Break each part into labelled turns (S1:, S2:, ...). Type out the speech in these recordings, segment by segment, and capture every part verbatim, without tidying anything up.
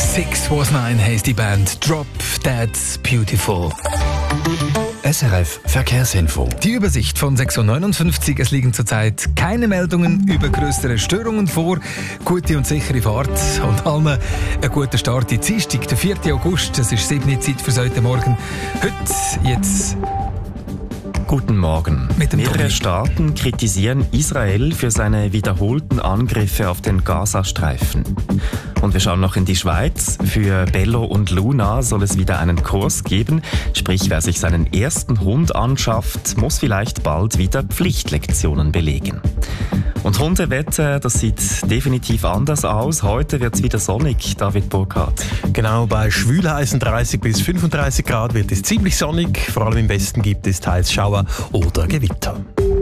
S1: Six Was Nine heisst die Band. Drop That's Beautiful.
S2: S R F Verkehrsinfo.
S1: Die Übersicht von sechs Uhr neunundfünfzig. Es liegen zurzeit keine Meldungen über größere Störungen vor. Gute und sichere Fahrt und allen einen guten Start in Dienstag, der vierten August. Es ist sieben Uhr Zeit für heute Morgen. Heute jetzt...
S2: Guten Morgen.
S1: Mit dem
S2: Mehrere
S1: Tommy.
S2: Staaten kritisieren Israel für seine wiederholten Angriffe auf den Gazastreifen. Und wir schauen noch in die Schweiz. Für Bello und Luna soll es wieder einen Kurs geben. Sprich, wer sich seinen ersten Hund anschafft, muss vielleicht bald wieder Pflichtlektionen belegen. Und Hundewetter, das sieht definitiv anders aus. Heute wird es wieder sonnig, David Burkhardt.
S3: Genau, bei schwülheißen dreißig bis fünfunddreißig Grad wird es ziemlich sonnig. Vor allem im Westen gibt es teils Schauer oder Gewitter.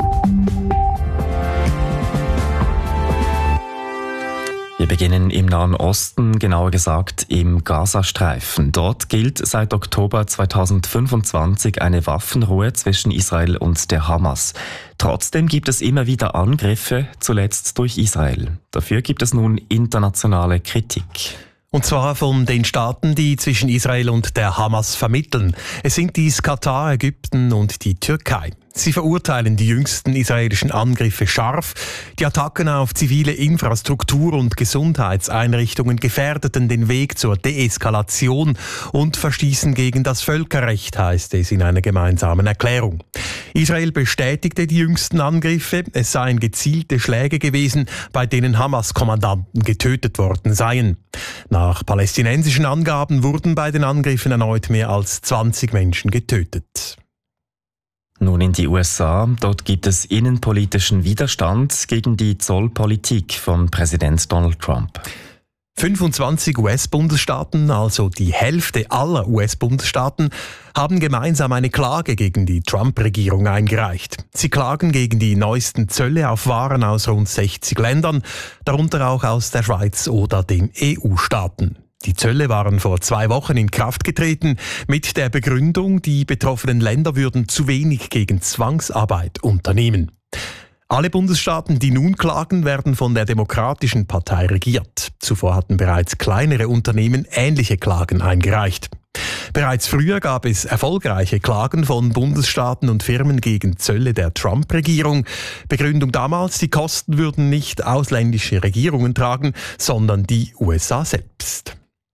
S2: Wir beginnen im Nahen Osten, genauer gesagt im Gazastreifen. Dort gilt seit Oktober zweitausendfünfundzwanzig eine Waffenruhe zwischen Israel und der Hamas. Trotzdem gibt es immer wieder Angriffe, zuletzt durch Israel. Dafür gibt es nun internationale Kritik.
S3: Und zwar von den Staaten, die zwischen Israel und der Hamas vermitteln. Es sind dies Katar, Ägypten und die Türkei. Sie verurteilen die jüngsten israelischen Angriffe scharf. Die Attacken auf zivile Infrastruktur und Gesundheitseinrichtungen gefährdeten den Weg zur Deeskalation und verstießen gegen das Völkerrecht, heißt es in einer gemeinsamen Erklärung. Israel bestätigte die jüngsten Angriffe. Es seien gezielte Schläge gewesen, bei denen Hamas-Kommandanten getötet worden seien. Nach palästinensischen Angaben wurden bei den Angriffen erneut mehr als zwanzig Menschen getötet.
S2: Nun in die U S A. Dort gibt es innenpolitischen Widerstand gegen die Zollpolitik von Präsident Donald Trump.
S3: fünfundzwanzig U S-Bundesstaaten, also die Hälfte aller U S-Bundesstaaten, haben gemeinsam eine Klage gegen die Trump-Regierung eingereicht. Sie klagen gegen die neuesten Zölle auf Waren aus rund sechzig Ländern, darunter auch aus der Schweiz oder den E U-Staaten. Die Zölle waren vor zwei Wochen in Kraft getreten, mit der Begründung, die betroffenen Länder würden zu wenig gegen Zwangsarbeit unternehmen. Alle Bundesstaaten, die nun klagen, werden von der Demokratischen Partei regiert. Zuvor hatten bereits kleinere Unternehmen ähnliche Klagen eingereicht. Bereits früher gab es erfolgreiche Klagen von Bundesstaaten und Firmen gegen Zölle der Trump-Regierung. Begründung damals, die Kosten würden nicht ausländische Regierungen tragen, sondern die U S A selbst.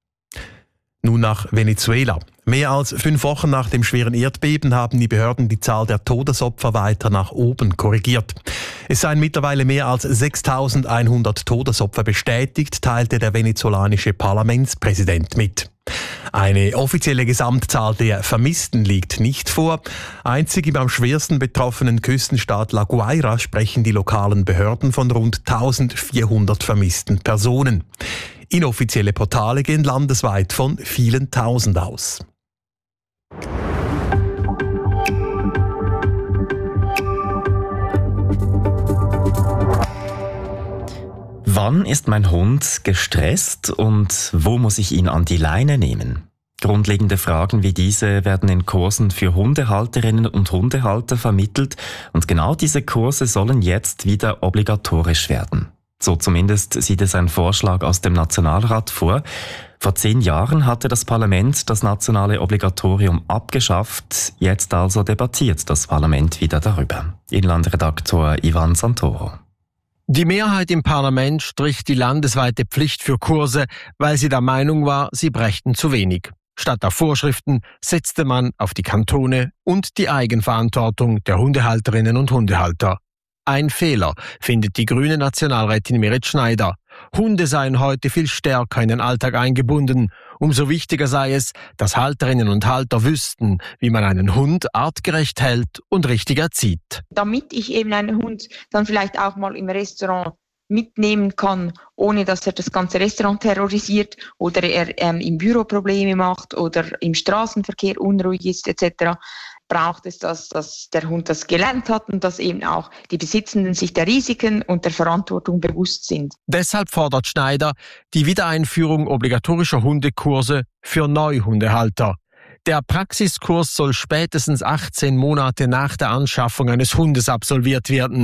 S3: Nun nach Venezuela. Mehr als fünf Wochen nach dem schweren Erdbeben haben die Behörden die Zahl der Todesopfer weiter nach oben korrigiert. Es seien mittlerweile mehr als sechstausendeinhundert Todesopfer bestätigt, teilte der venezolanische Parlamentspräsident mit. Eine offizielle Gesamtzahl der Vermissten liegt nicht vor. Einzig im am schwersten betroffenen Küstenstaat La Guaira sprechen die lokalen Behörden von rund eintausendvierhundert vermissten Personen. Inoffizielle Portale gehen landesweit von vielen Tausend aus.
S2: Wann ist mein Hund gestresst und wo muss ich ihn an die Leine nehmen? Grundlegende Fragen wie diese werden in Kursen für Hundehalterinnen und Hundehalter vermittelt und genau diese Kurse sollen jetzt wieder obligatorisch werden. So zumindest sieht es ein Vorschlag aus dem Nationalrat vor. Vor zehn Jahren hatte das Parlament das nationale Obligatorium abgeschafft. Jetzt also debattiert das Parlament wieder darüber. Inlandredaktor Ivan Santoro.
S4: Die Mehrheit im Parlament strich die landesweite Pflicht für Kurse, weil sie der Meinung war, sie brächten zu wenig. Statt auf Vorschriften setzte man auf die Kantone und die Eigenverantwortung der Hundehalterinnen und Hundehalter. Ein Fehler, findet die grüne Nationalrätin Merit Schneider. Hunde seien heute viel stärker in den Alltag eingebunden. Umso wichtiger sei es, dass Halterinnen und Halter wüssten, wie man einen Hund artgerecht hält und richtig erzieht.
S5: Damit ich eben einen Hund dann vielleicht auch mal im Restaurant mitnehmen kann, ohne dass er das ganze Restaurant terrorisiert oder er ähm, im Büro Probleme macht oder im Straßenverkehr unruhig ist et cetera, braucht es, dass, dass der Hund das gelernt hat und dass eben auch die Besitzenden sich der Risiken und der Verantwortung bewusst sind.
S4: Deshalb fordert Schneider die Wiedereinführung obligatorischer Hundekurse für Neuhundehalter. Der Praxiskurs soll spätestens achtzehn Monate nach der Anschaffung eines Hundes absolviert werden.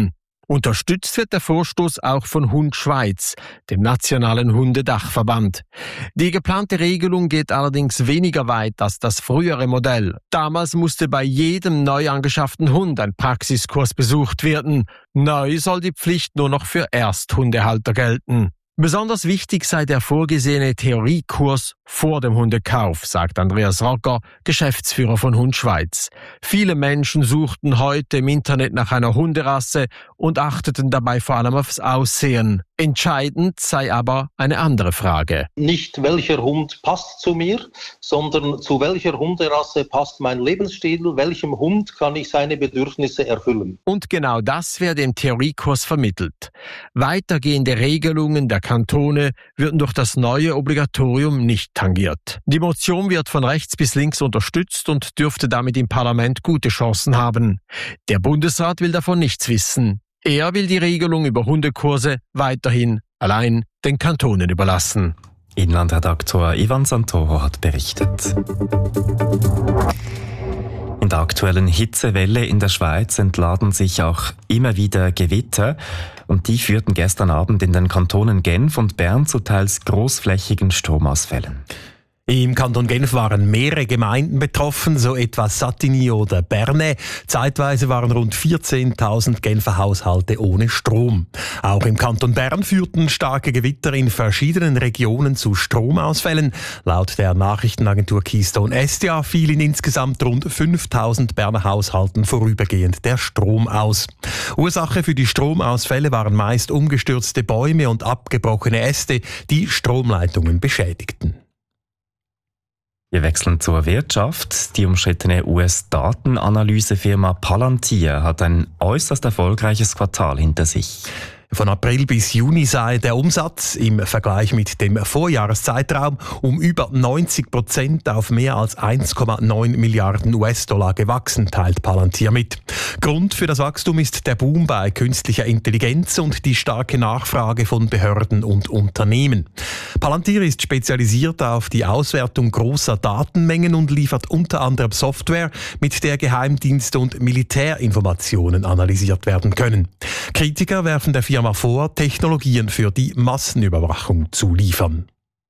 S4: Unterstützt wird der Vorstoß auch von Hund Schweiz, dem nationalen Hundedachverband. Die geplante Regelung geht allerdings weniger weit als das frühere Modell. Damals musste bei jedem neu angeschafften Hund ein Praxiskurs besucht werden. Neu soll die Pflicht nur noch für Ersthundehalter gelten. Besonders wichtig sei der vorgesehene Theoriekurs vor dem Hundekauf, sagt Andreas Rocker, Geschäftsführer von Hund Schweiz. Viele Menschen suchten heute im Internet nach einer Hunderasse und achteten dabei vor allem aufs Aussehen. Entscheidend sei aber eine andere Frage.
S6: Nicht welcher Hund passt zu mir, sondern zu welcher Hunderasse passt mein Lebensstil, welchem Hund kann ich seine Bedürfnisse erfüllen.
S4: Und genau das werde im Theoriekurs vermittelt. Weitergehende Regelungen der Kantone würden durch das neue Obligatorium nicht tangiert. Die Motion wird von rechts bis links unterstützt und dürfte damit im Parlament gute Chancen haben. Der Bundesrat will davon nichts wissen. Er will die Regelung über Hundekurse weiterhin allein den Kantonen überlassen.
S2: Inlandredaktor Ivan Santoro hat berichtet. In der aktuellen Hitzewelle in der Schweiz entladen sich auch immer wieder Gewitter und die führten gestern Abend in den Kantonen Genf und Bern zu teils großflächigen Stromausfällen.
S3: Im Kanton Genf waren mehrere Gemeinden betroffen, so etwa Satigny oder Berne. Zeitweise waren rund vierzehntausend Genfer Haushalte ohne Strom. Auch im Kanton Bern führten starke Gewitter in verschiedenen Regionen zu Stromausfällen. Laut der Nachrichtenagentur Keystone S D A fiel in insgesamt rund fünftausend Berner Haushalten vorübergehend der Strom aus. Ursache für die Stromausfälle waren meist umgestürzte Bäume und abgebrochene Äste, die Stromleitungen beschädigten.
S2: Wir wechseln zur Wirtschaft. Die umstrittene U S-Datenanalysefirma Palantir hat ein äußerst erfolgreiches Quartal hinter sich.
S3: Von April bis Juni sei der Umsatz im Vergleich mit dem Vorjahreszeitraum um über neunzig Prozent auf mehr als eins Komma neun Milliarden U S-Dollar gewachsen, teilt Palantir mit. Grund für das Wachstum ist der Boom bei künstlicher Intelligenz und die starke Nachfrage von Behörden und Unternehmen. Palantir ist spezialisiert auf die Auswertung großer Datenmengen und liefert unter anderem Software, mit der Geheimdienste und Militärinformationen analysiert werden können. Kritiker werfen der Firma vor, Technologien für die Massenüberwachung zu liefern.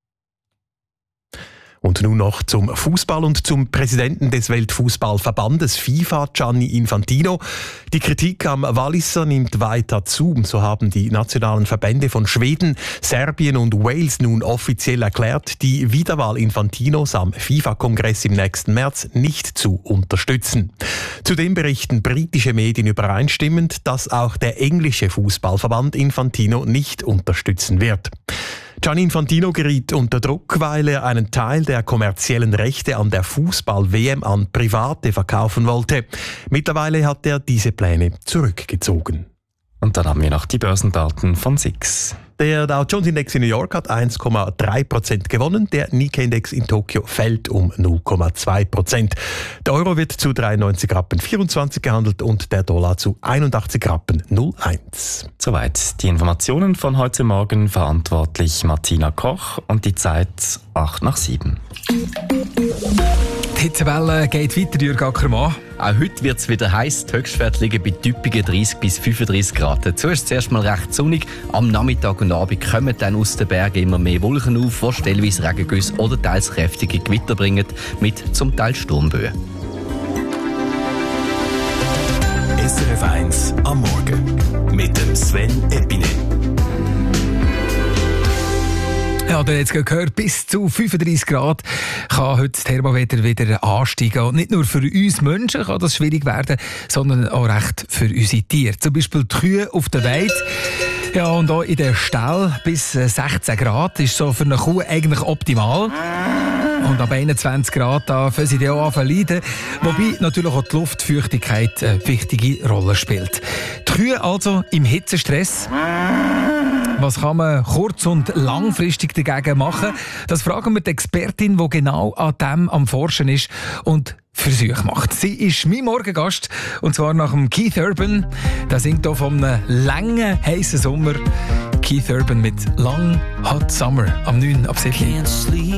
S3: Und nun noch zum Fußball und zum Präsidenten des Weltfußballverbandes FIFA, Gianni Infantino. Die Kritik am Walliser nimmt weiter zu. So haben die nationalen Verbände von Schweden, Serbien und Wales nun offiziell erklärt, die Wiederwahl Infantinos am FIFA-Kongress im nächsten März nicht zu unterstützen. Zudem berichten britische Medien übereinstimmend, dass auch der englische Fußballverband Infantino nicht unterstützen wird. Gianni Infantino geriet unter Druck, weil er einen Teil der kommerziellen Rechte an der Fußball-W M an Private verkaufen wollte. Mittlerweile hat er diese Pläne zurückgezogen.
S2: Und dann haben wir noch die Börsendaten von S I X.
S3: Der Dow Jones Index in New York hat eins Komma drei Prozent gewonnen, der Nikkei Index in Tokio fällt um null Komma zwei Prozent. Der Euro wird zu dreiundneunzig Rappen vierundzwanzig gehandelt und der Dollar zu einundachtzig Rappen null Komma eins.
S2: Soweit die Informationen von heute Morgen, verantwortlich Martina Koch und die Zeit acht nach sieben.
S1: Die Hitzewelle geht weiter, Jürg Ackermann.
S7: Auch heute wird es wieder heiß. Die Höchstwerte liegen bei typischen dreißig bis fünfunddreißig Grad. Dazu ist es zuerst mal recht sonnig. Am Nachmittag und Abend kommen dann aus den Bergen immer mehr Wolken auf, die stellenweise Regengüsse oder teils kräftige Gewitter bringen, mit zum Teil Sturmböen.
S8: S R F eins am Morgen mit dem Sven Epine.
S1: Ja, du hast jetzt gehört, bis zu fünfunddreißig Grad kann heute das Thermometer wieder ansteigen. Und nicht nur für uns Menschen kann das schwierig werden, sondern auch recht für unsere Tiere. Zum Beispiel die Kühe auf der Weide. Ja, und auch in den Stall bis sechzehn Grad ist so für eine Kuh eigentlich optimal. Und ab einundzwanzig Grad da fangen sie dann auch an zu leiden. Wobei natürlich auch die Luftfeuchtigkeit eine wichtige Rolle spielt. Die Kühe also im Hitzestress. Was kann man kurz- und langfristig dagegen machen? Das fragen wir die Expertin, die genau an dem am Forschen ist und Versuche macht. Sie ist mein Morgengast, und zwar nach dem Keith Urban. Der singt hier von einem langen, heißen Sommer. Keith Urban mit Long Hot Summer am neun ab sieben.